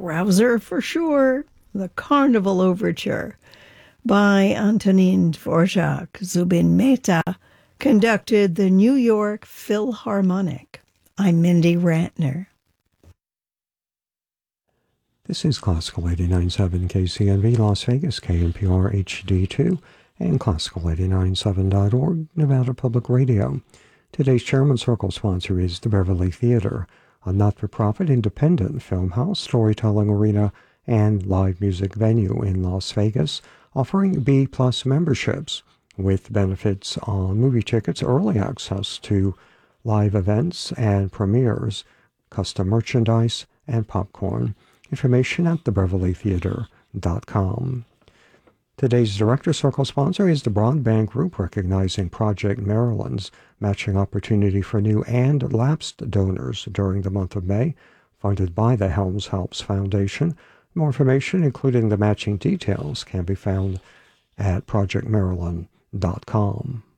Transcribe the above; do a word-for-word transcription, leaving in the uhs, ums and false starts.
rouser for sure, the Carnival Overture by Antonin Dvorak. Zubin Mehta conducted the New York Philharmonic. I'm Mindy Rantner. This is Classical eighty-nine point seven K C N V Las Vegas, K N P R H D two, and Classical eighty-nine point seven dot org, Nevada Public Radio. Today's Chairman Circle sponsor is the Beverly Theater, a not-for-profit independent film house, storytelling arena, and live music venue in Las Vegas, offering B-plus memberships with benefits on movie tickets, early access to live events and premieres, custom merchandise, and popcorn. Information at the beverly theater dot com. Today's Director Circle sponsor is the Broadband Group, recognizing Project Maryland's matching opportunity for new and lapsed donors during the month of May, funded by the Helms Helps Foundation. More information, including the matching details, can be found at project maryland dot com.